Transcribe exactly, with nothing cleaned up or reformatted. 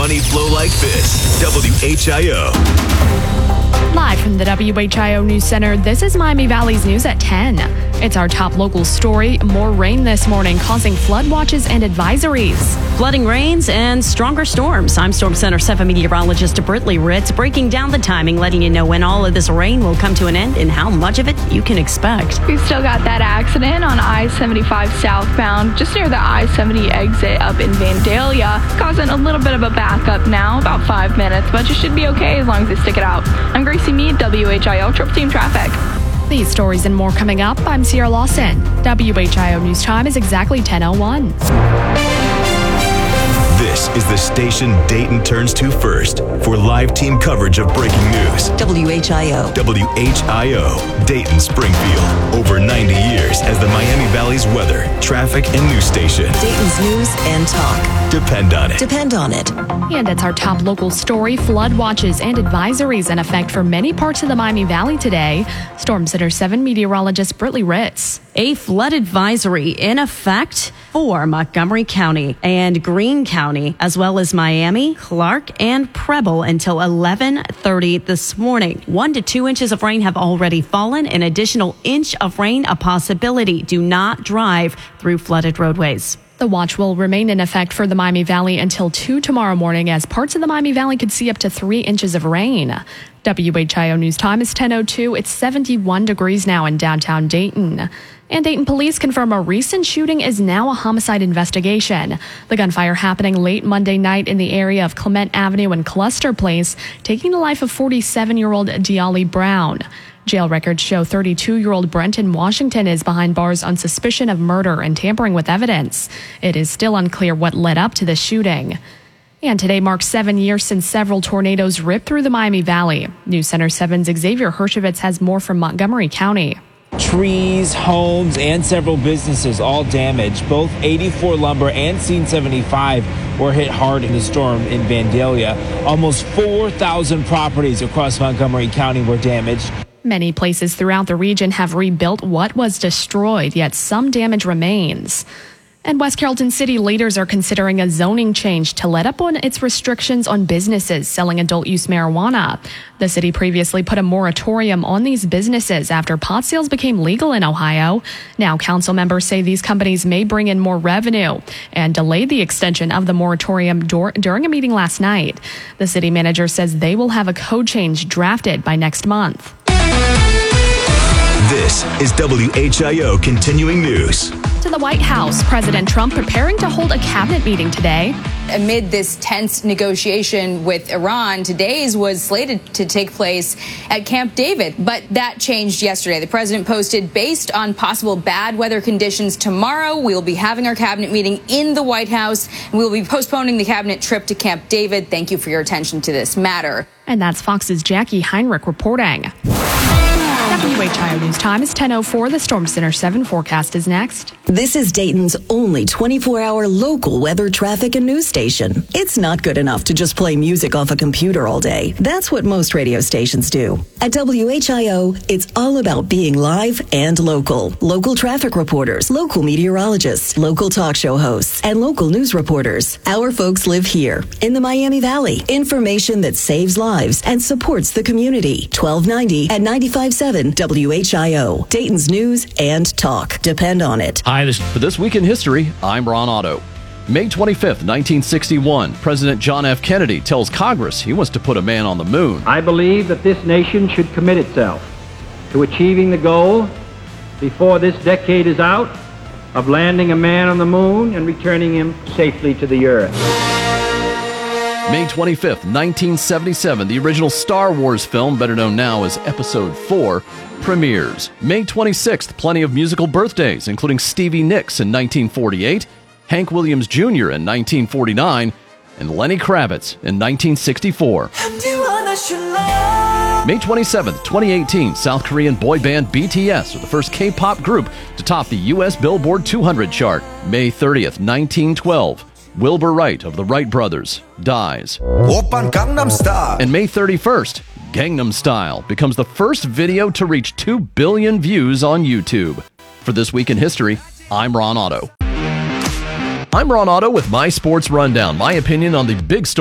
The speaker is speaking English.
money flow like this. W H I O. Live from the W H I O News Center, this is Miami Valley's news at ten. It's our top local story. More rain this morning, causing flood watches and advisories. Flooding rains and stronger storms. I'm Storm Center seven meteorologist Britley Ritz, breaking down the timing, letting you know when all of this rain will come to an end and how much of it you can expect. We've still got that accident on I seventy-five southbound, just near the I seventy exit up in Vandalia, causing a little bit of a backup now, about five minutes, but you should be okay as long as you stick it out. I'm Gracie Mead, W H I O Triple Team Traffic. These stories and more coming up. I'm Sierra Lawson. W H I O News Time is exactly ten oh one. This is the station Dayton turns to first for live team coverage of breaking news. W H I O. W H I O, Dayton Springfield. Over ninety years as the Miami Valley's weather, traffic, and news station. Dayton's news and talk. Depend on it. Depend on it. And it's our top local story. Flood watches and advisories in effect for many parts of the Miami Valley today. Storm Center seven meteorologist Britley Ritz. A flood advisory in effect for Montgomery County and Greene County, as well as Miami, Clark, and Preble until eleven thirty this morning. One to two inches of rain have already fallen. An additional inch of rain a possibility. Do not drive through flooded roadways. The watch will remain in effect for the Miami Valley until two tomorrow morning, as parts of the Miami Valley could see up to three inches of rain. W H I O News Time is ten oh two. It's seventy-one degrees now in downtown Dayton. And Dayton police confirm a recent shooting is now a homicide investigation. The gunfire happening late Monday night in the area of Clement Avenue and Cluster Place, taking the life of forty-seven-year-old Diali Brown. Jail records show thirty-two-year-old Brenton Washington is behind bars on suspicion of murder and tampering with evidence. It is still unclear what led up to the shooting. And today marks seven years since several tornadoes ripped through the Miami Valley. News Center seven's Xavier Hershevitz has more from Montgomery County. Trees, homes, and several businesses all damaged. Both eighty-four Lumber and Scene seventy-five were hit hard in the storm in Vandalia. Almost four thousand properties across Montgomery County were damaged. Many places throughout the region have rebuilt what was destroyed, yet some damage remains. And West Carrollton City leaders are considering a zoning change to let up on its restrictions on businesses selling adult-use marijuana. The city previously put a moratorium on these businesses after pot sales became legal in Ohio. Now council members say these companies may bring in more revenue and delayed the extension of the moratorium dur- during a meeting last night. The city manager says they will have a code change drafted by next month. This is W H I O Continuing News. To the White House, President Trump preparing to hold a cabinet meeting today. Amid this tense negotiation with Iran, today's was slated to take place at Camp David, but that changed yesterday. The president posted, based on possible bad weather conditions tomorrow, we will be having our cabinet meeting in the White House, and we will be postponing the cabinet trip to Camp David. Thank you for your attention to this matter. And that's Fox's Jackie Heinrich reporting. W H I O News Time is ten oh four. The Storm Center seven forecast is next. This is Dayton's only twenty-four hour local weather, traffic, and news station. It's not good enough to just play music off a computer all day. That's what most radio stations do. At W H I O, it's all about being live and local. Local traffic reporters, local meteorologists, local talk show hosts, and local news reporters. Our folks live here in the Miami Valley. Information that saves lives and supports the community. twelve ninety at ninety-five point seven W H I O. Dayton's news and talk. Depend on it. Hi, this, for This Week in History, I'm Ron Otto. May twenty-fifth, nineteen sixty-one, President John F. Kennedy tells Congress he wants to put a man on the moon. I believe that this nation should commit itself to achieving the goal before this decade is out of landing a man on the moon and returning him safely to the earth. May twenty-fifth, nineteen seventy-seven, the original Star Wars film, better known now as Episode four, premieres. May twenty-sixth, plenty of musical birthdays, including Stevie Nicks in nineteen forty-eight, Hank Williams Junior in nineteen forty-nine, and Lenny Kravitz in nineteen sixty-four. May twenty-seventh, twenty eighteen, South Korean boy band B T S are the first K-pop group to top the U S Billboard two hundred chart. May thirtieth, nineteen twelve, Wilbur Wright of the Wright Brothers dies. And May thirty-first, Gangnam Style becomes the first video to reach two billion views on YouTube. For This Week in History, I'm Ron Otto. I'm Ron Otto with my Sports Rundown, my opinion on the big story.